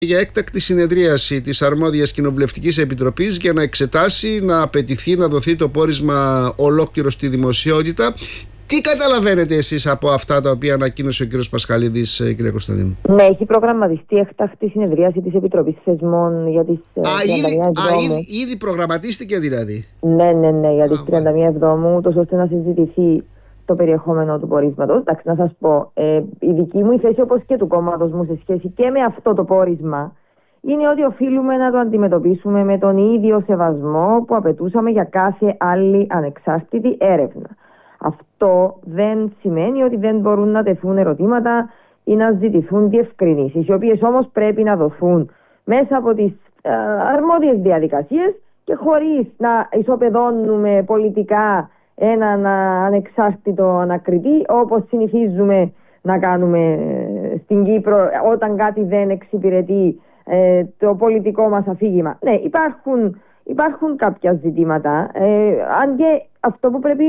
για έκτακτη συνεδρίαση της αρμόδιας κοινοβουλευτικής επιτροπής για να εξετάσει, να απαιτηθεί, να δοθεί το πόρισμα ολόκληρο στη δημοσιότητα. Τι καταλαβαίνετε εσείς από αυτά τα οποία ανακοίνωσε ο κ. Πασχαλίδης, κ. Κωνσταντίνου? Ναι, έχει προγραμματιστεί έκτακτη συνεδρίαση της Επιτροπής Θεσμών για τις 31 Εβδόμου. Ήδη προγραμματίστηκε δηλαδή? Ναι, για τις 31 Εβδόμου, ούτως ώστε να συζητηθεί το περιεχόμενο του πορίσματος. Εντάξει, να σας πω, η δική μου θέση, όπως και του κόμματος μου, σε σχέση και με αυτό το πόρισμα, είναι ότι οφείλουμε να το αντιμετωπίσουμε με τον ίδιο σεβασμό που απαιτούσαμε για κάθε άλλη ανεξάρτητη έρευνα. Αυτό δεν σημαίνει ότι δεν μπορούν να τεθούν ερωτήματα ή να ζητηθούν διευκρινήσεις, οι οποίες όμως πρέπει να δοθούν μέσα από τις αρμόδιες διαδικασίες και χωρίς να ισοπεδώνουμε πολιτικά έναν ανεξάρτητο ανακριτή, όπως συνηθίζουμε να κάνουμε στην Κύπρο όταν κάτι δεν εξυπηρετεί το πολιτικό μας αφήγημα. Ναι, υπάρχουν κάποια ζητήματα, αν και αυτό που πρέπει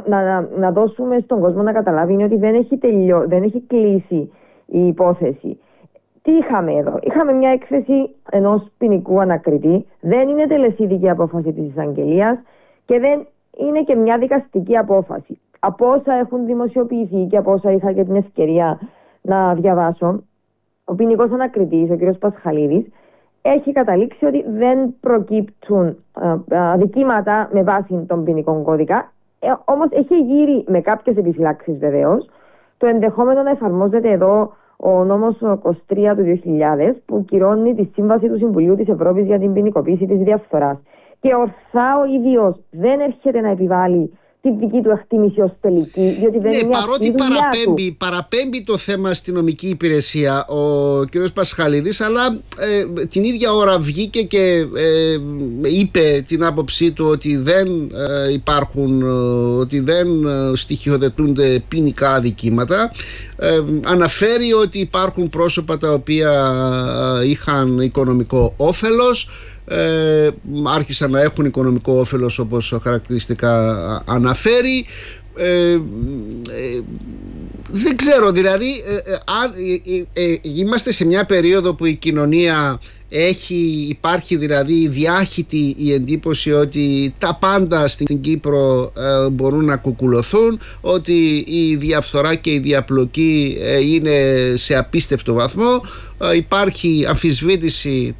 να δώσουμε στον κόσμο να καταλάβει είναι ότι δεν έχει κλείσει η υπόθεση. Τι είχαμε εδώ? Είχαμε μια έκθεση ενός ποινικού ανακριτή, δεν είναι τελεσίδικη απόφαση της εισαγγελίας και δεν είναι και μια δικαστική απόφαση. Από όσα έχουν δημοσιοποιηθεί και από όσα είχα και την ευκαιρία να διαβάσω, ο ποινικός ανακριτής, ο κ. Πασχαλίδης, έχει καταλήξει ότι δεν προκύπτουν αδικήματα με βάση τον ποινικό κώδικα, όμως έχει γύρει με κάποιες επιφυλάξεις βεβαίως το ενδεχόμενο να εφαρμόζεται εδώ ο νόμος 23 του 2000 που κυρώνει τη Σύμβαση του Συμβουλίου της Ευρώπης για την ποινικοποίηση της διαφθοράς. Και ορθά ο ίδιος δεν έρχεται να επιβάλλει τη δική του εκτίμηση ως τελική, διότι δεν είναι παρότι παραπέμπει το θέμα στη νομική υπηρεσία ο κ. Πασχαλίδης, αλλά την ίδια ώρα βγήκε και είπε την άποψή του ότι δεν υπάρχουν, ότι δεν στοιχειοθετούνται ποινικά αδικήματα. Αναφέρει ότι υπάρχουν πρόσωπα τα οποία είχαν οικονομικό όφελος, άρχισαν να έχουν οικονομικό όφελος όπως χαρακτηριστικά αναφέρει. Δεν ξέρω, δηλαδή είμαστε σε μια περίοδο που η κοινωνία υπάρχει δηλαδή διάχυτη η εντύπωση ότι τα πάντα στην Κύπρο μπορούν να κουκουλωθούν, ότι η διαφθορά και η διαπλοκή είναι σε απίστευτο βαθμό, υπάρχει αμφισβήτηση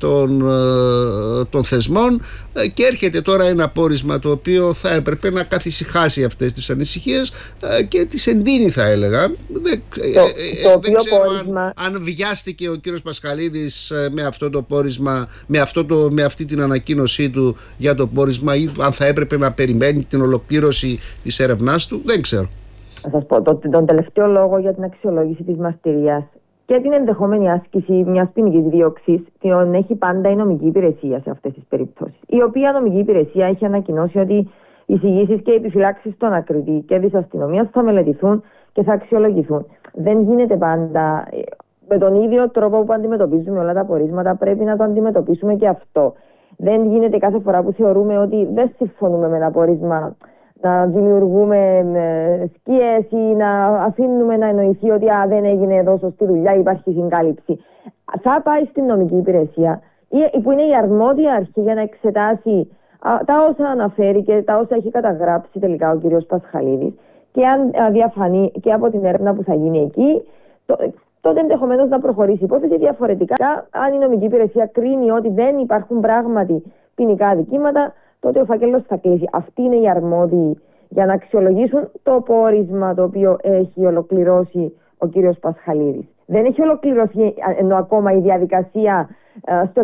των θεσμών και έρχεται τώρα ένα πόρισμα το οποίο θα έπρεπε να καθησυχάσει αυτές τις ανησυχίες και τις εντείνει, θα έλεγα. Δεν ξέρω αν βιάστηκε ο κύριος Πασχαλίδης με αυτό το πόρισμα, με αυτή την ανακοίνωσή του για το πόρισμα, ή αν θα έπρεπε να περιμένει την ολοκλήρωση της έρευνάς του. Δεν ξέρω. Θα σας πω τον τελευταίο λόγο για την αξιολόγηση της μαρτυρίας και την ενδεχόμενη άσκηση μιας ποινικής δίωξης την έχει πάντα η νομική υπηρεσία σε αυτές τις περιπτώσεις. Η οποία νομική υπηρεσία έχει ανακοινώσει ότι οι εισηγήσεις και οι επιφυλάξεις των ανακριτή και της αστυνομίας θα μελετηθούν και θα αξιολογηθούν. Δεν γίνεται πάντα με τον ίδιο τρόπο που αντιμετωπίζουμε όλα τα πορίσματα, πρέπει να το αντιμετωπίσουμε και αυτό. Δεν γίνεται κάθε φορά που θεωρούμε ότι δεν συμφωνούμε με ένα πόρισμα να δημιουργούμε σκιές ή να αφήνουμε να εννοηθεί ότι δεν έγινε εδώ σωστή δουλειά, υπάρχει συγκάλυψη. Θα πάει στην νομική υπηρεσία, που είναι η αρμόδια αρχή για να εξετάσει τα όσα αναφέρει και τα όσα έχει καταγράψει τελικά ο κ. Πασχαλίδης, και αν διαφανεί και από την έρευνα που θα γίνει εκεί, τότε ενδεχομένως να προχωρήσει η υπόθεση. Διαφορετικά, αν η νομική υπηρεσία κρίνει ότι δεν υπάρχουν πράγματι ποινικά αδικήματα, τότε ο φάκελος θα κλείσει. Αυτοί είναι οι αρμόδιοι για να αξιολογήσουν το πόρισμα το οποίο έχει ολοκληρώσει ο κύριος Πασχαλίδης. Δεν έχει ολοκληρωθεί ενώ ακόμα η διαδικασία στο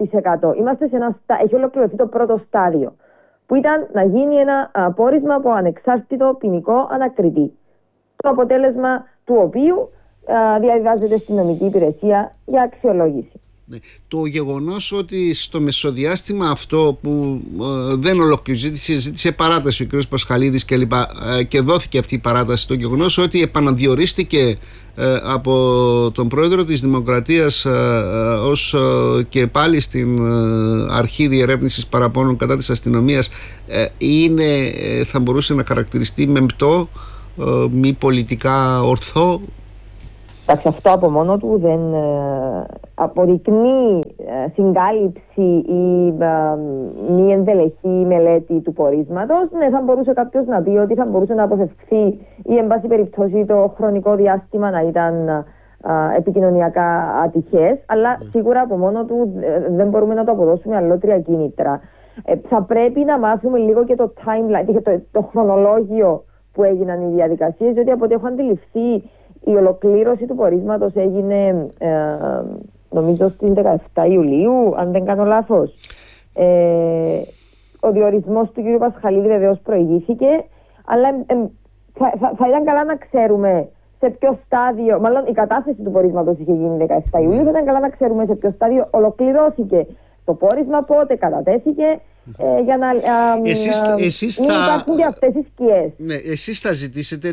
100%. Έχει ολοκληρωθεί το πρώτο στάδιο, που ήταν να γίνει ένα πόρισμα από ανεξάρτητο ποινικό ανακριτή, το αποτέλεσμα του οποίου διαβιβάζεται στην νομική υπηρεσία για αξιολόγηση. Το γεγονός ότι στο μεσοδιάστημα αυτό που δεν ολοκληρώθηκε, ζήτησε παράταση ο κ. Πασχαλίδης και δόθηκε αυτή η παράταση, το γεγονός ότι επαναδιορίστηκε από τον πρόεδρο της Δημοκρατίας ως και πάλι στην αρχή διερεύνησης παραπώνων κατά της αστυνομίας, θα μπορούσε να χαρακτηριστεί μεμπτό, μη πολιτικά ορθό? Εντάξει, αυτό από μόνο του δεν αποδεικνύει συγκάλυψη ή μη ενδελεχή μελέτη του πορίσματος. Ναι, θα μπορούσε κάποιος να πει ότι θα μπορούσε να αποφευχθεί ή εν πάση περιπτώσει το χρονικό διάστημα να ήταν επικοινωνιακά ατυχές, αλλά σίγουρα από μόνο του δεν μπορούμε να το αποδώσουμε αλλότρια κίνητρα. Θα πρέπει να μάθουμε λίγο και το timeline, το χρονολόγιο που έγιναν οι διαδικασίες, διότι από ό,τι έχω αντιληφθεί η ολοκλήρωση του πορίσματος έγινε νομίζω στις 17 Ιουλίου, αν δεν κάνω λάθος. Ο διορισμός του κ. Πασχαλίδη βεβαίως προηγήθηκε, αλλά θα ήταν καλά να ξέρουμε σε ποιο στάδιο, μάλλον η κατάθεση του πορίσματος είχε γίνει 17 Ιουλίου, θα ήταν καλά να ξέρουμε σε ποιο στάδιο ολοκληρώθηκε το πόρισμα, πότε κατατέθηκε, για να μην υπάρχουν και αυτές οι σκιές. Ναι, εσείς θα ζητήσετε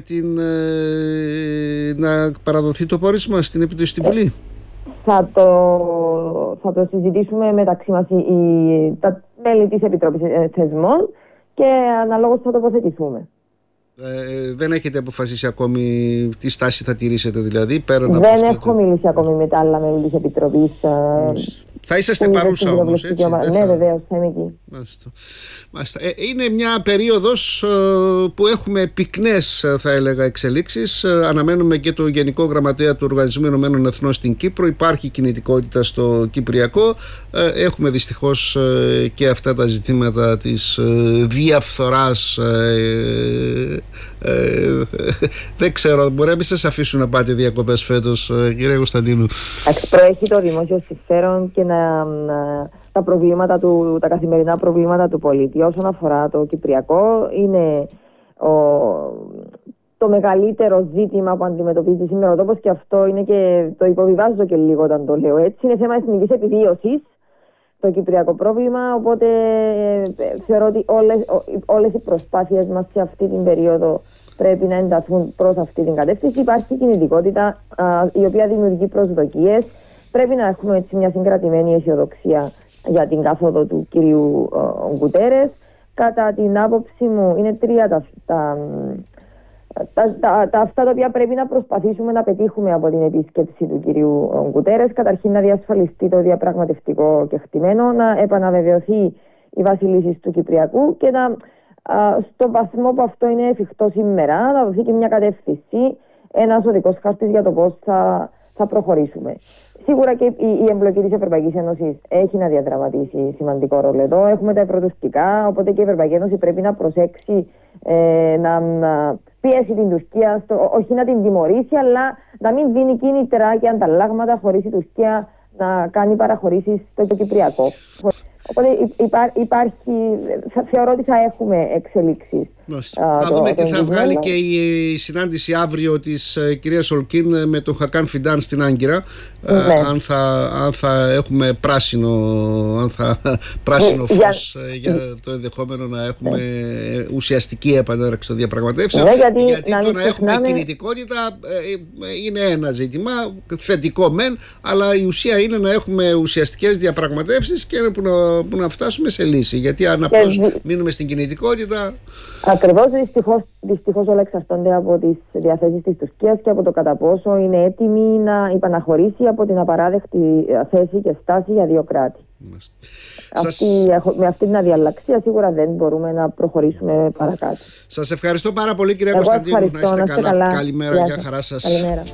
να παραδοθεί το πόρισμα στην Επιτροπή στη Βουλή? Θα το συζητήσουμε μεταξύ μας τα μέλη της Επιτροπής Θεσμών και αναλόγως θα τοποθετηθούμε. Δεν έχετε αποφασίσει ακόμη τι στάση θα τηρήσετε, δηλαδή πέραν από αυτό? Δεν έχω μιλήσει ακόμη με τα άλλα μέλη της Επιτροπής. Θα είσαστε παρούσα όμως, έτσι? Ναι, βεβαίως, θα είμαι εκεί. Είναι μια περίοδος που έχουμε πυκνές, θα έλεγα, εξελίξεις. Αναμένουμε και το Γενικό Γραμματέα του Οργανισμού Ηνωμένων Εθνών στην Κύπρο. Υπάρχει κινητικότητα στο Κυπριακό. Έχουμε δυστυχώς και αυτά τα ζητήματα της διαφθοράς. Δεν ξέρω, μπορεί να μην σας αφήσουν να πάτε διακοπές φέτος, κύριε Κωνσταντίνου? Προέχει το δημόσιο συμφέρον και τα καθημερινά προβλήματα του πολίτη. Όσον αφορά το Κυπριακό, είναι το μεγαλύτερο ζήτημα που αντιμετωπίζει σήμερα ο τόπος, και αυτό είναι και το υποβιβάζω και λίγο όταν το λέω έτσι. Είναι θέμα εθνικής επιβίωσης το Κυπριακό πρόβλημα, οπότε θεωρώ ότι όλες οι προσπάθειες μας σε αυτή την περίοδο πρέπει να ενταθούν προς αυτή την κατεύθυνση. Υπάρχει κινητικότητα η οποία δημιουργεί προσδοκίες. Πρέπει να έχουμε έτσι μια συγκρατημένη αισιοδοξία για την κάθοδο του κυρίου Γκουτέρες. Κατά την άποψή μου είναι τρία αυτά τα οποία πρέπει να προσπαθήσουμε να πετύχουμε από την επίσκεψη του κυρίου Γκουτέρες. Καταρχήν, να διασφαλιστεί το διαπραγματευτικό κεκτημένο, να επαναβεβαιωθεί η βάση λύσης του Κυπριακού και στο βαθμό που αυτό είναι εφικτό σήμερα να δοθεί και μια κατεύθυνση, ένας οδικός χάρτης για το πώς θα προχωρήσουμε. Σίγουρα και η εμπλοκή της Ευρωπαϊκής Ένωσης έχει να διαδραματίσει σημαντικό ρόλο εδώ. Έχουμε τα ευρωτουρκικά, οπότε και η Ευρωπαϊκή Ένωση πρέπει να προσέξει να πιέσει την Τουρκία, όχι να την τιμωρήσει, αλλά να μην δίνει κίνητρα και ανταλλάγματα χωρίς η Τουρκία να κάνει παραχωρήσεις στο Κυπριακό. Οπότε θεωρώ ότι θα έχουμε εξελίξεις. Θα δούμε τι θα βγάλει και η συνάντηση αύριο της κυρίας Ολκίν με τον Χακάν Φιντάν στην Άγκυρα. Ναι. Αν θα έχουμε πράσινο φως για το ενδεχόμενο να έχουμε ουσιαστική επανέναρξη των διαπραγματεύσεων. Ναι, γιατί το να έχουμε κινητικότητα είναι ένα ζήτημα θετικό μεν, αλλά η ουσία είναι να έχουμε ουσιαστικές διαπραγματεύσεις και που να φτάσουμε σε λύση. Γιατί αν απλώς μείνουμε στην κινητικότητα... Ακριβώς, δυστυχώς όλα εξαρτώνται από τις διαθέσεις της Τουρκίας και από το κατά πόσο είναι έτοιμη να υπαναχωρήσει από την απαράδεκτη θέση και στάση για δύο κράτη. Με αυτή την αδιαλλαξία σίγουρα δεν μπορούμε να προχωρήσουμε παρακάτω. Σας ευχαριστώ πάρα πολύ, κυρία Κωνσταντίνου. Να είστε καλά. Καλημέρα, για χαρά σας. Καλημέρα.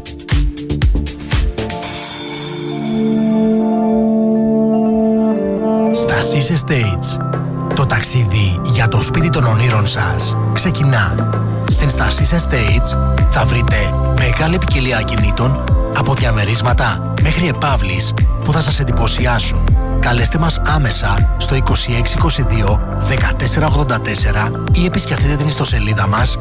Stasis Estates. Το ταξίδι για το σπίτι των ονείρων σας ξεκινά. Στην Stasis Estates θα βρείτε μεγάλη ποικιλία ακινήτων, από διαμερίσματα μέχρι επαύλεις που θα σας εντυπωσιάσουν. Καλέστε μας άμεσα στο 2622 1484 ή επισκεφτείτε την ιστοσελίδα μας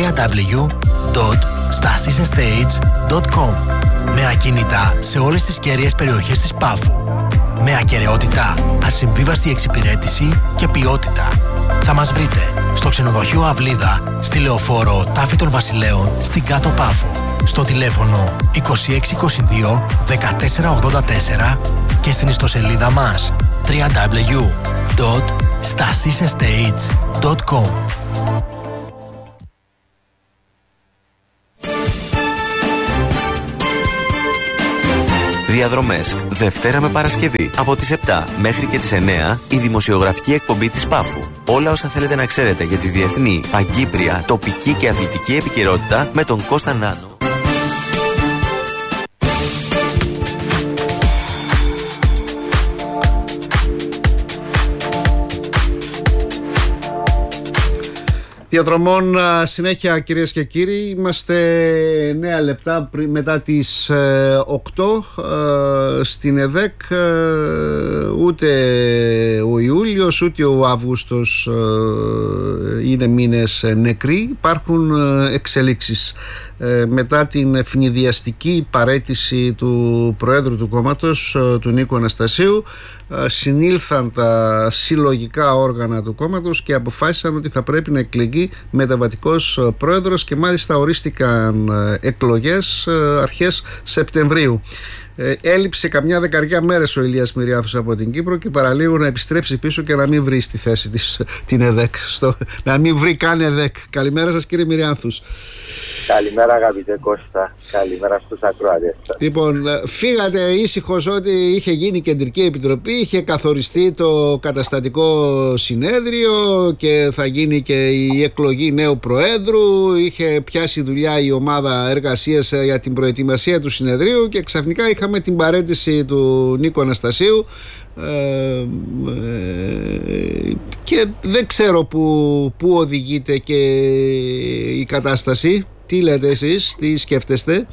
www.stasisestates.com. Με ακίνητα σε όλες τις κέρυες περιοχές της Πάφου. Με ακεραιότητα, ασυμβίβαστη εξυπηρέτηση και ποιότητα. Θα μας βρείτε στο ξενοδοχείο Αυλίδα, στη Λεωφόρο Τάφη των Βασιλέων, στην Κάτω Πάφο. Στο τηλέφωνο 2622 1484 και στην ιστοσελίδα μας www.stasisestates.com. διαδρομές. Δευτέρα με Παρασκευή από τις 7 μέχρι και τις 9 η δημοσιογραφική εκπομπή της Πάφου. Όλα όσα θέλετε να ξέρετε για τη διεθνή, παγκύπρια, τοπική και αθλητική επικαιρότητα με τον Κώστα Νάνο. Διαδρομών συνέχεια, κυρίες και κύριοι. Είμαστε 9 λεπτά μετά τις 8 στην ΕΔΕΚ. Ούτε ο Ιούλιος ούτε ο Αύγουστος είναι μήνες νεκροί. Υπάρχουν εξελίξεις. Μετά την ευνηδιαστική παραίτηση του Προέδρου του κόμματος, του Νίκου Αναστασίου, συνήλθαν τα συλλογικά όργανα του κόμματος και αποφάσισαν ότι θα πρέπει να εκλεγεί μεταβατικός πρόεδρος, και μάλιστα ορίστηκαν εκλογές αρχές Σεπτεμβρίου. Έλειψε καμιά δεκαριά μέρες ο Ηλίας Μυριάνθους από την Κύπρο και παραλίγο να επιστρέψει πίσω και να μην βρει στη θέση της την ΕΔΕΚ, να μην βρει καν ΕΔΕΚ. Καλημέρα σας, κύριε Μυριάνθους. Καλημέρα, αγαπητέ Κώστα. Καλημέρα στους ακροατές σας. Λοιπόν, φύγατε ήσυχος ότι είχε γίνει κεντρική επιτροπή, είχε καθοριστεί το καταστατικό συνέδριο και θα γίνει και η εκλογή νέου προέδρου. Είχε πιάσει δουλειά η ομάδα εργασίας για την προετοιμασία του συνεδρίου και ξαφνικά είχαμε την παραίτηση του Νίκου Αναστασίου. Και δεν ξέρω που οδηγείται και η κατάσταση. Τι λέτε εσείς, τι σκέφτεστε?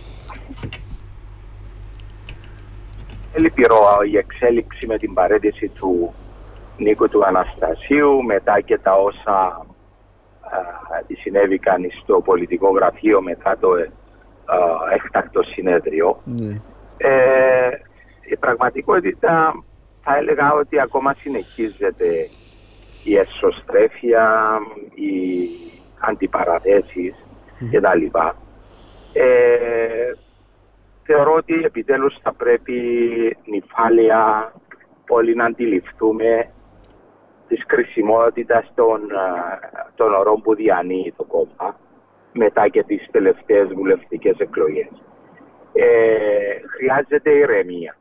Λυπηρό η εξέλιξη με την παραίτηση του Νίκου του Αναστασίου, μετά και τα όσα συνέβηκαν στο πολιτικό γραφείο μετά το έκτακτο συνέδριο. Ναι. Η πραγματικότητα θα έλεγα ότι ακόμα συνεχίζεται η εσωστρέφεια, οι αντιπαραθέσεις κτλ. Θεωρώ ότι επιτέλους θα πρέπει νυφάλαια όλοι να αντιληφθούμε της κρισιμότητας των ωρών που διανύει το κόμμα μετά και τις τελευταίες βουλευτικές εκλογές. Χρειάζεται ηρεμία.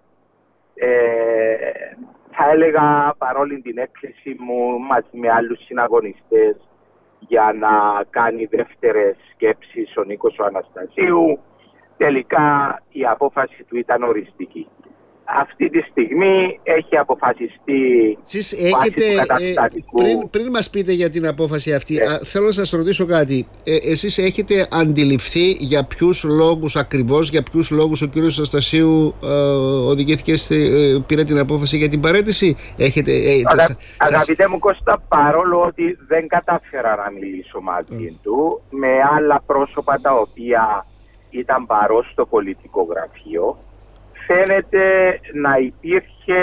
Θα έλεγα, παρόλη την έκκληση μου μαζί με άλλους συναγωνιστές για να κάνει δεύτερες σκέψεις ο Νίκος ο Αναστασίου, τελικά η απόφαση του ήταν οριστική. Αυτή τη στιγμή έχει αποφασιστεί. Εσείς έχετε, πριν μας πείτε για την απόφαση αυτή, θέλω να σας ρωτήσω κάτι. Εσείς έχετε αντιληφθεί για ποιους λόγους ακριβώς, για ποιους λόγους ο κύριος Αναστασίου οδηγήθηκε, πήρε την απόφαση για την παραίτηση? Αγαπητέ μου Κώστα, παρόλο ότι δεν κατάφερα να μιλήσω μαζί του, με άλλα πρόσωπα τα οποία ήταν παρός στο πολιτικό γραφείο, φαίνεται να υπήρχε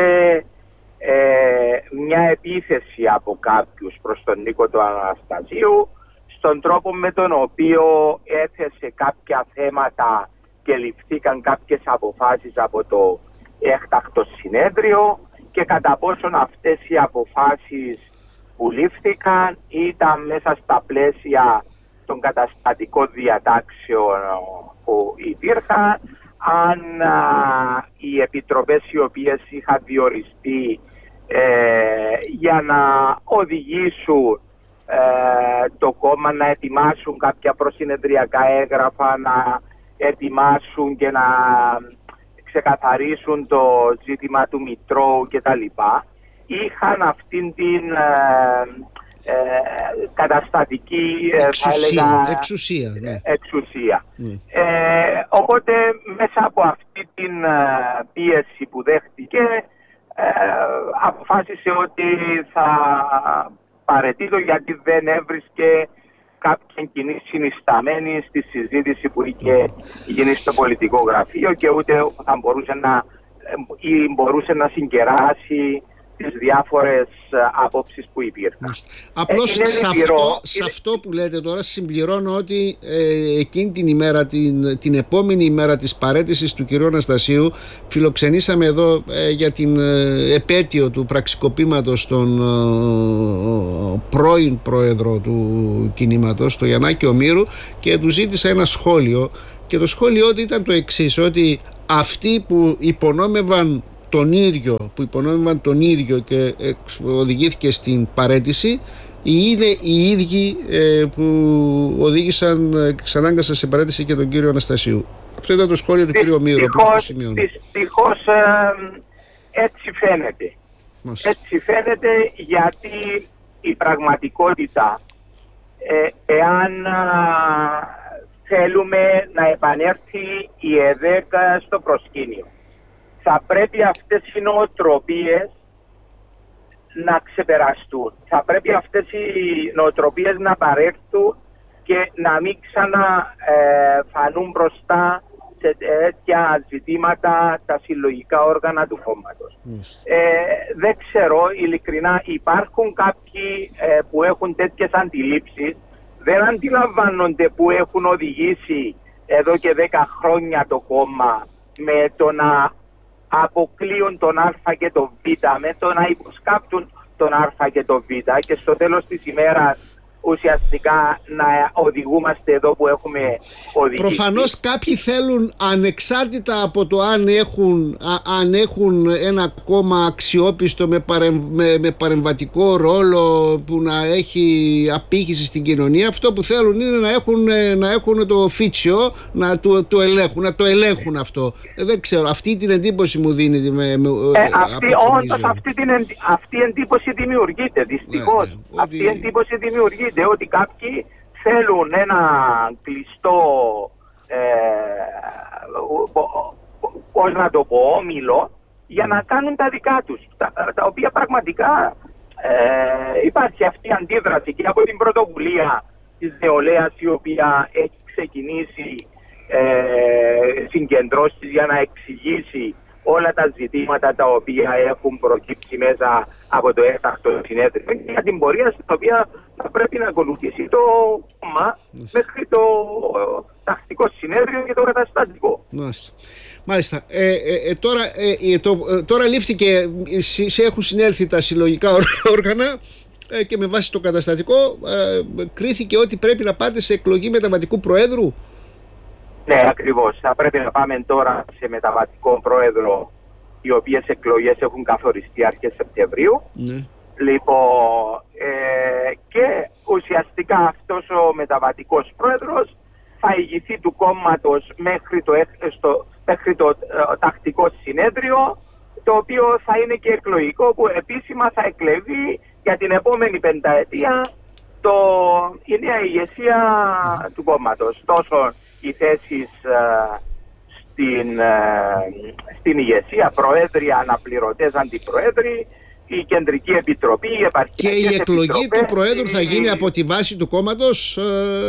μια επίθεση από κάποιους προς τον Νίκο του Αναστασίου στον τρόπο με τον οποίο έθεσε κάποια θέματα και ληφθήκαν κάποιες αποφάσεις από το έκτακτο συνέδριο και κατά πόσον αυτές οι αποφάσεις που λήφθηκαν ήταν μέσα στα πλαίσια των καταστατικών διατάξεων που υπήρχαν, αν οι επιτροπές οι οποίες είχαν διοριστεί για να οδηγήσουν το κόμμα να ετοιμάσουν κάποια προσυνεδριακά έγγραφα, να ετοιμάσουν και να ξεκαθαρίσουν το ζήτημα του Μητρώου κτλ. Είχαν αυτήν την καταστατική εξουσία. Ναι. Εξουσία. Οπότε μέσα από αυτή την πίεση που δέχτηκε αποφάσισε ότι θα παραιτείται, γιατί δεν έβρισκε κάποια κοινή συνισταμένη στη συζήτηση που είχε γίνει στο πολιτικό γραφείο και ούτε θα μπορούσε να συγκεράσει τις διάφορες απόψεις που υπήρχαν. Απλώς σε αυτό που λέτε τώρα συμπληρώνω ότι εκείνη την ημέρα, την επόμενη ημέρα της παραίτησης του κ. Αναστασίου, φιλοξενήσαμε εδώ για την επέτειο του πραξικοπήματος των πρώην πρόεδρο του κινήματος, το Γιαννάκη Ομήρου, και του ζήτησα ένα σχόλιο, και το σχόλιο του ήταν το εξής, ότι αυτοί που υπονόμευαν τον ίδιο και οδηγήθηκε στην παραίτηση είναι οι ίδιοι που οδήγησαν, εξανάγκασαν σε παραίτηση και τον κύριο Αναστασίου. Αυτό ήταν το σχόλιο του κύριου Μύρου. Δυστυχώς έτσι φαίνεται. Έτσι φαίνεται, γιατί η πραγματικότητα, εάν θέλουμε να επανέλθει η ΕΔΕΚ στο προσκήνιο, θα πρέπει αυτές οι νοοτροπίες να ξεπεραστούν. Θα πρέπει αυτές οι νοοτροπίες να παρέλθουν και να μην ξαναφανούν μπροστά σε τέτοια ζητήματα τα συλλογικά όργανα του κόμματος. Δεν ξέρω, ειλικρινά, υπάρχουν κάποιοι που έχουν τέτοιες αντιλήψεις, δεν αντιλαμβάνονται που έχουν οδηγήσει εδώ και 10 χρόνια το κόμμα με το να αποκλείουν τον Α και τον Β, με το να υποσκάπτουν τον Α και τον Β και στο τέλος της ημέρας ουσιαστικά να οδηγούμαστε εδώ που έχουμε οδηγήσει. Προφανώς κάποιοι θέλουν, ανεξάρτητα από το αν έχουν ένα κόμμα αξιόπιστο με παρεμβατικό ρόλο που να έχει απήχηση στην κοινωνία, αυτό που θέλουν είναι να έχουν το φίτσιο, να το ελέγχουν αυτό. Δεν ξέρω, αυτή την εντύπωση μου δίνει. Αυτή η εντύπωση δημιουργείται, δυστυχώς. Αυτή η εντύπωση δημιουργείται ότι κάποιοι θέλουν ένα κλειστό, πώς να το πω, όμιλο για να κάνουν τα δικά τους, τα οποία πραγματικά υπάρχει αυτή η αντίδραση και από την πρωτοβουλία της νεολαίας, η οποία έχει ξεκινήσει συγκεντρώσεις για να εξηγήσει όλα τα ζητήματα τα οποία έχουν προκύψει μέσα από το έκτακτο συνέδριο και για την πορεία στην οποία θα πρέπει να ακολουθήσει το κόμμα μέχρι το τακτικό συνέδριο και το καταστατικό. Μάλιστα. Τώρα λήφθηκε, έχουν συνέλθει τα συλλογικά όργανα και με βάση το καταστατικό κρίθηκε ότι πρέπει να πάτε σε εκλογή μεταβατικού προέδρου. Ναι, ακριβώς. Θα πρέπει να πάμε τώρα σε μεταβατικό πρόεδρο, οι οποίες εκλογές έχουν καθοριστεί αρχές Σεπτεμβρίου. Ναι. Λοιπόν, και ουσιαστικά αυτός ο μεταβατικός πρόεδρος θα ηγηθεί του κόμματος μέχρι το τακτικό συνέδριο, το οποίο θα είναι και εκλογικό, που επίσημα θα εκλεγεί για την επόμενη πενταετία η νέα ηγεσία του κόμματος. Τόσο οι θέσεις στην ηγεσία, προέδροι, αναπληρωτές, αντιπροέδροι, η Κεντρική Επιτροπή, οι επαρχιακές επιτροπές. Και η εκλογή του Προέδρου θα γίνει από τη βάση του κόμματος.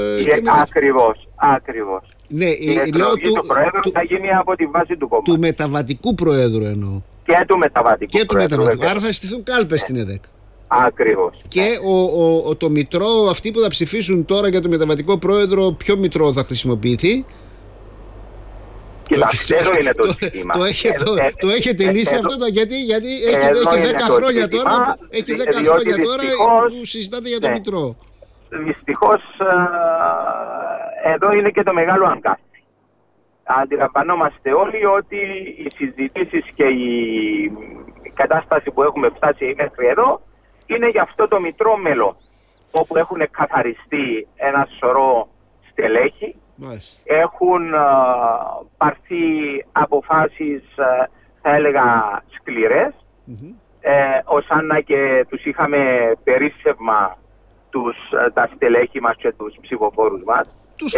Ακριβώς. Ναι, η εκλογή του Προέδρου θα γίνει από τη βάση του κόμματος. Του μεταβατικού Προέδρου εννοώ. Και του μεταβατικού Προέδρου. Άρα θα στηθούν κάλπες στην ΕΔΕΚ. Ακριβώς. Και το μητρό, αυτοί που θα ψηφίσουν τώρα για το μεταβατικό πρόεδρο, ποιο μητρό θα χρησιμοποιηθεί? Κοιτάξτε, εδώ είναι το ζήτημα. Το έχετε λύσει αυτό, γιατί έχει 10 χρόνια τώρα, που συζητάτε για το μητρό. Δυστυχώς εδώ είναι και το μεγάλο αγκάθι. Αντιλαμβανόμαστε όλοι ότι οι συζητήσεις και η κατάσταση που έχουμε φτάσει μέχρι εδώ είναι για αυτό το μητρό μέλλον, όπου έχουν καθαριστεί ένα σωρό στελέχη. Έχουν πάρθει αποφάσεις, θα έλεγα, σκληρές, ως Άννα και τους είχαμε περίσσευμα τα στελέχη μας και τους ψηφοφόρους μας. Τους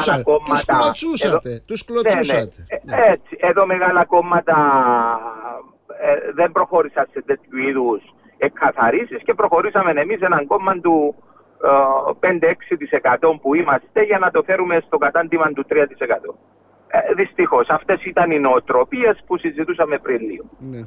κλωτσούσατε. Έτσι, εδώ μεγάλα κόμματα δεν προχώρησαν σε τέτοιου είδους εκκαθαρίσεις και προχωρήσαμε εμείς έναν κόμμα του 5-6% που είμαστε για να το φέρουμε στο κατάντημα του 3%. Δυστυχώς, αυτές ήταν οι νοοτροπίες που συζητούσαμε πριν λίγο. Ναι.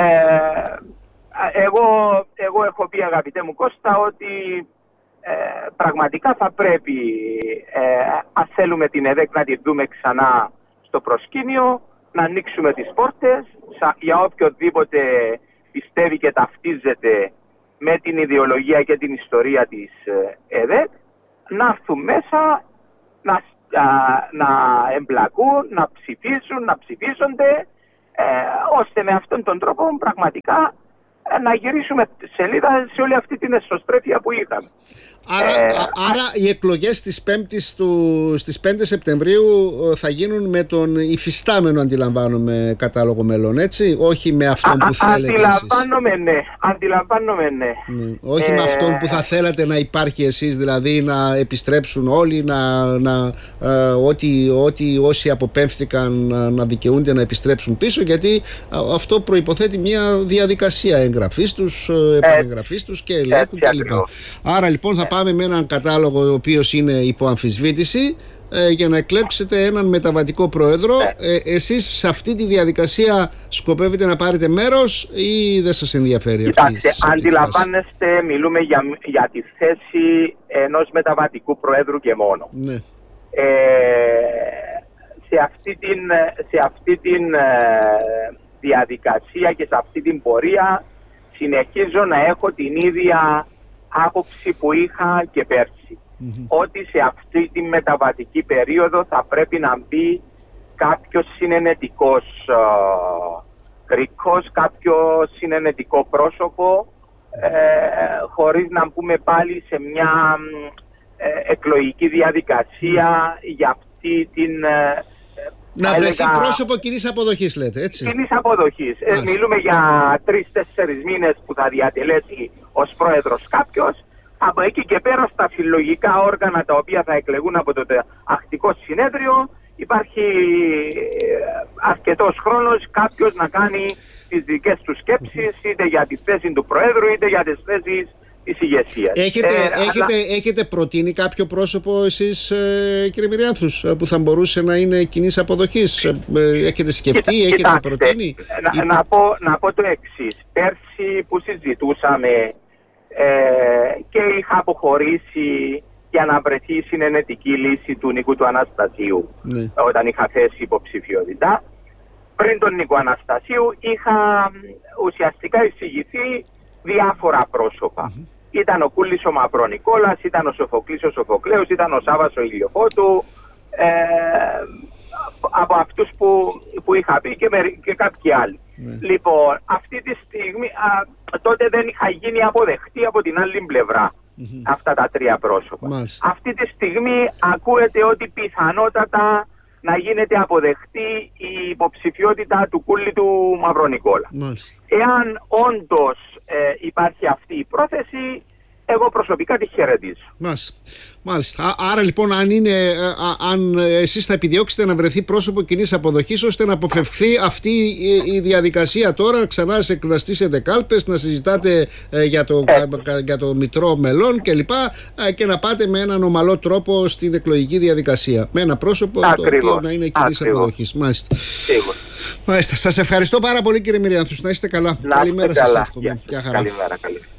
Εγώ έχω πει, αγαπητέ μου Κώστα, ότι πραγματικά θα πρέπει, αν θέλουμε την ΕΔΕΚ να την δούμε ξανά στο προσκήνιο, να ανοίξουμε τις πόρτες για οποιοδήποτε πιστεύει και ταυτίζεται με την ιδεολογία και την ιστορία της ΕΔΕΚ, να έρθουν μέσα, να εμπλακούν, να ψηφίσουν, να ψηφίσονται, ώστε με αυτόν τον τρόπο πραγματικά να γυρίσουμε σελίδα σε όλη αυτή την εσωστρέφεια που είχαμε. Άρα οι εκλογές στις 5 Σεπτεμβρίου θα γίνουν με τον υφιστάμενο, αντιλαμβάνομαι, κατάλογο μελών, έτσι, όχι με αυτόν που θέλετε εσείς. Αντιλαμβάνομαι, ναι. Όχι με αυτόν που θα θέλατε να υπάρχει εσείς, δηλαδή να επιστρέψουν όλοι, ότι όσοι αποπέμφθηκαν να δικαιούνται να επιστρέψουν πίσω, γιατί αυτό προϋποθέτει μια διαδικασία εγγραφής τους, επανεγγραφής τους και ελέγχου κλπ. Άρα λοιπόν θα πάμε με έναν κατάλογο ο οποίος είναι υπό αμφισβήτηση για να εκλέξετε έναν μεταβατικό πρόεδρο. Εσείς σε αυτή τη διαδικασία σκοπεύετε να πάρετε μέρος ή δεν σας ενδιαφέρει? Κοιτάξτε, αντιλαμβάνεστε, μιλούμε για τη θέση ενός μεταβατικού πρόεδρου και μόνο. Ναι. Σε αυτή την διαδικασία και σε αυτή την πορεία συνεχίζω να έχω την ίδια άποψη που είχα και πέρσι. Ότι σε αυτή τη μεταβατική περίοδο θα πρέπει να μπει κάποιος συνενετικός κρίκος, κάποιο συνενετικό πρόσωπο, χωρίς να μπούμε πάλι σε μια εκλογική διαδικασία για αυτή την... Να βρεθεί πρόσωπο κοινής αποδοχής, λέτε, έτσι. Κοινής αποδοχής. Μιλούμε για 3-4 μήνες που θα διατελέσει ως πρόεδρος κάποιος. Από εκεί και πέρα στα συλλογικά όργανα τα οποία θα εκλεγούν από το τακτικό συνέδριο υπάρχει αρκετός χρόνος κάποιος να κάνει τις δικές του σκέψεις, είτε για τη θέση του Προέδρου είτε για τις θέσεις της ηγεσίας. Έχετε προτείνει κάποιο πρόσωπο εσείς, κύριε Μυριάνθους, που θα μπορούσε να είναι κοινής αποδοχής? Έχετε σκεφτεί, έχετε προτείνει? Να πω το εξής. Πέρσι που συζητούσαμε και είχα αποχωρήσει για να βρεθεί η συνενετική λύση του Νίκου του Αναστασίου, όταν είχα θέσει υποψηφιότητα. Πριν τον Νίκο Αναστασίου είχα ουσιαστικά εισηγηθεί διάφορα πρόσωπα. Ήταν ο Κούλης ο Μαυρονικόλας, ήταν ο Σοφοκλής ο Σοφοκλέους, ήταν ο Σάββας ο Ηλιοφώτου, από αυτούς που είχα πει και κάποιοι άλλοι. Λοιπόν, αυτή τη στιγμή τότε δεν είχα γίνει αποδεχτή από την άλλη πλευρά αυτά τα τρία πρόσωπα. Αυτή τη στιγμή ακούεται ότι πιθανότατα να γίνεται αποδεχτή η υποψηφιότητα του Κούλη του Μαυρονικόλα. Εάν όντως υπάρχει αυτή η πρόθεση, εγώ προσωπικά τη χαιρετίζω. Μάλιστα. Άρα λοιπόν αν εσείς θα επιδιώξετε να βρεθεί πρόσωπο κοινής αποδοχής, ώστε να αποφευχθεί αυτή η διαδικασία τώρα, ξανά σε εκβαστήσετε κάλπες, να συζητάτε για το μητρό μελών κλπ. Και να πάτε με έναν ομαλό τρόπο στην εκλογική διαδικασία. Με ένα πρόσωπο το οποίο να είναι κοινής αποδοχής. Μάλιστα. Σας ευχαριστώ πάρα πολύ, κύριε Μυριάνθους. Να είστε καλά. Καλημέρα σας εύχομαι. Καλημέρα.